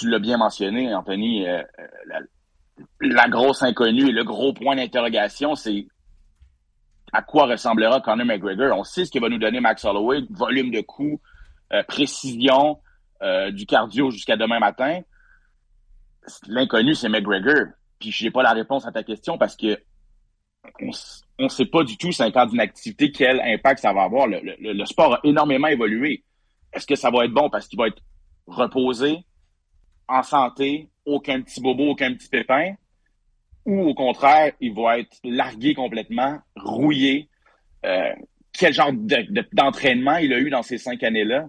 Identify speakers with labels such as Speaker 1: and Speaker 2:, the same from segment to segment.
Speaker 1: tu l'as bien mentionné, Anthony, la grosse inconnue et le gros point d'interrogation, c'est à quoi ressemblera Conor McGregor. On sait ce qu'il va nous donner Max Holloway, volume de coups, précision, du cardio jusqu'à demain matin. L'inconnu, c'est McGregor. Puis j'ai pas la réponse à ta question parce que on sait pas du tout, 5 ans d'inactivité, quel impact ça va avoir. Le sport a énormément évolué. Est-ce que ça va être bon parce qu'il va être reposé, en santé, aucun petit bobo, aucun petit pépin? Ou au contraire, il va être largué complètement, rouillé? Quel genre d'entraînement il a eu dans ces 5 années-là?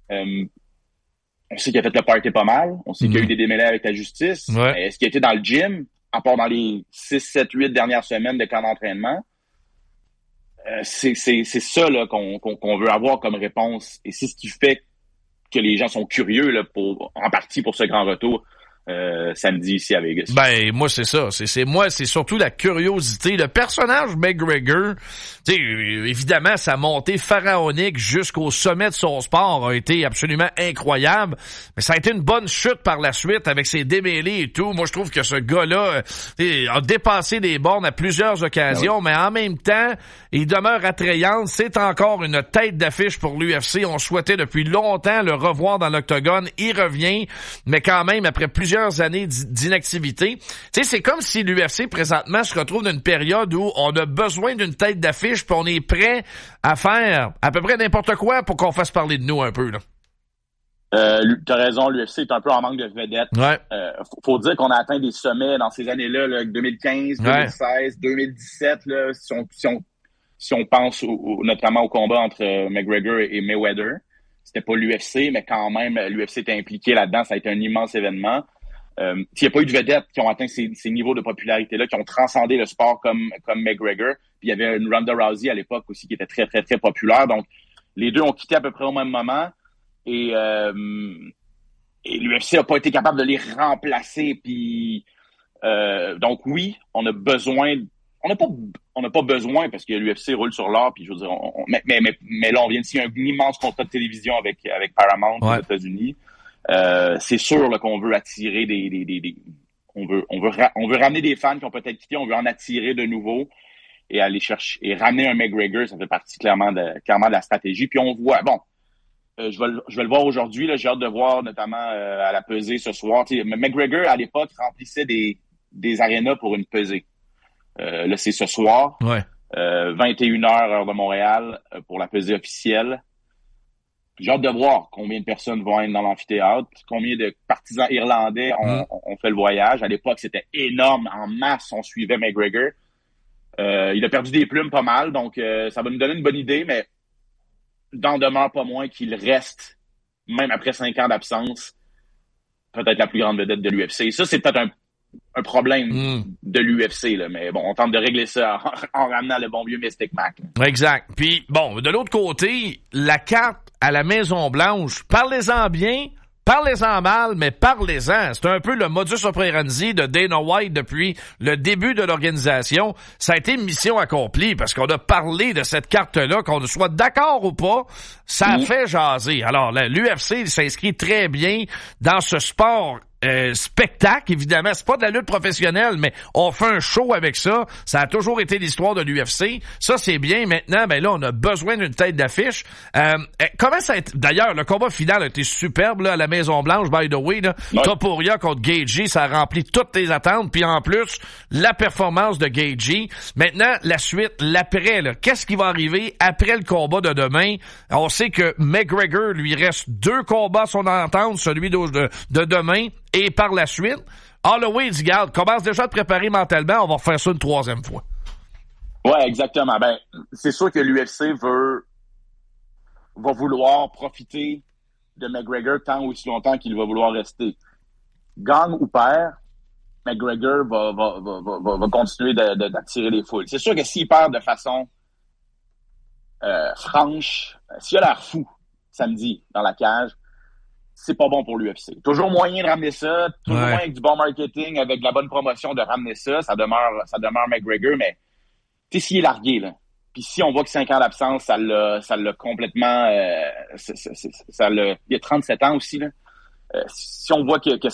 Speaker 1: On sait qu'il a fait le party pas mal. On sait qu'il y a eu des démêlés avec la justice.
Speaker 2: Ouais.
Speaker 1: Est-ce qu'il a été dans le gym, à part dans les 6, 7, 8 dernières semaines de camp d'entraînement? C'est ça là, qu'on veut avoir comme réponse. Et c'est ce qui fait que les gens sont curieux là, en partie pour ce grand retour samedi ici à Vegas.
Speaker 2: Ben, moi, c'est ça. C'est surtout la curiosité. Le personnage McGregor, tu sais, évidemment, sa montée pharaonique jusqu'au sommet de son sport a été absolument incroyable. Mais ça a été une bonne chute par la suite avec ses démêlés et tout. Moi, je trouve que ce gars-là a dépassé les bornes à plusieurs occasions, mais en même temps, il demeure attrayant. C'est encore une tête d'affiche pour l'UFC. On souhaitait depuis longtemps le revoir dans l'octogone. Il revient, mais quand même, après plusieurs années d'inactivité. Tu sais, c'est comme si l'UFC présentement se retrouve dans une période où on a besoin d'une tête d'affiche puis on est prêt à faire à peu près n'importe quoi pour qu'on fasse parler de nous un peu, là.
Speaker 1: T'as raison, l'UFC est un peu en manque de vedettes.
Speaker 2: Ouais.
Speaker 1: Faut dire qu'on a atteint des sommets dans ces années-là, là, 2015, 2016, 2017, là, si on pense notamment au combat entre McGregor et Mayweather. C'était pas l'UFC, mais quand même, l'UFC était impliqué là-dedans. Ça a été un immense événement. Il n'y a pas eu de vedettes qui ont atteint ces niveaux de popularité-là, qui ont transcendé le sport comme McGregor. Puis il y avait une Ronda Rousey à l'époque aussi qui était très, très, très populaire. Donc, les deux ont quitté à peu près au même moment. Et l'UFC n'a pas été capable de les remplacer. Puis, donc oui, on a besoin... On n'a pas besoin parce que l'UFC roule sur l'or. Puis je veux dire, mais là, on vient de signer un immense contrat de télévision avec Paramount aux États-Unis. C'est sûr là, qu'on veut attirer on veut ramener des fans qui ont peut-être quitté, on veut en attirer de nouveaux et aller chercher et ramener un McGregor, ça fait partie clairement de la stratégie. Puis on voit, je vais le voir aujourd'hui, là, j'ai hâte de voir notamment à la pesée ce soir. T'sais, McGregor à l'époque remplissait des arénas pour une pesée. Là c'est ce soir, 21h heure de Montréal pour la pesée officielle. J'ai hâte de voir combien de personnes vont être dans l'amphithéâtre, combien de partisans irlandais ont fait le voyage. À l'époque, c'était énorme. En masse, on suivait McGregor. Il a perdu des plumes pas mal, donc ça va nous donner une bonne idée, mais d'en demeure pas moins qu'il reste, même après 5 ans d'absence, peut-être la plus grande vedette de l'UFC. Ça, c'est peut-être un problème de l'UFC, là, mais bon, on tente de régler ça en ramenant le bon vieux Mystic Mac.
Speaker 2: Exact. Puis, bon, de l'autre côté, la carte à la Maison-Blanche, parlez-en bien, parlez-en mal, mais parlez-en. C'est un peu le modus operandi de Dana White depuis le début de l'organisation. Ça a été mission accomplie parce qu'on a parlé de cette carte-là, qu'on soit d'accord ou pas, ça a fait jaser. Alors, l'UFC s'inscrit très bien dans ce sport spectacle, évidemment, c'est pas de la lutte professionnelle, mais on fait un show avec ça. Ça a toujours été l'histoire de l'UFC. Ça, c'est bien. Maintenant, ben là, on a besoin d'une tête d'affiche. Comment ça a été? D'ailleurs, le combat final a été superbe là, à la Maison-Blanche, by the way. Là. Topuria contre Gaethje, ça a rempli toutes tes attentes. Puis en plus, la performance de Gaethje. Maintenant, la suite, l'après. Là. Qu'est-ce qui va arriver après le combat de demain? On sait que McGregor, lui reste 2 combats à son entente, celui de demain. Et par la suite, Holloway dit, garde, commence déjà à te préparer mentalement, on va refaire ça une 3e fois.
Speaker 1: Ouais, exactement. Ben, c'est sûr que l'UFC va vouloir profiter de McGregor tant ou aussi longtemps qu'il va vouloir rester. Gagne ou perd, McGregor va continuer d'attirer les foules. C'est sûr que s'il perd de façon franche, s'il a l'air fou samedi dans la cage, c'est pas bon pour l'UFC. Toujours moyen de ramener ça, toujours moyen avec du bon marketing, avec de la bonne promotion de ramener ça. Ça demeure McGregor, mais tu sais, s'il est largué, là. Puis si on voit que 5 ans d'absence, ça l'a complètement... il y a 37 ans aussi, là. Si on voit que